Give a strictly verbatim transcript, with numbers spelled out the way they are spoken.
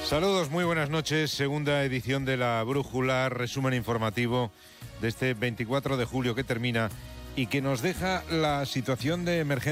Saludos, muy buenas noches. Segunda edición de La Brújula, resumen informativo de este veinticuatro de julio que termina y que nos deja la situación de emergencia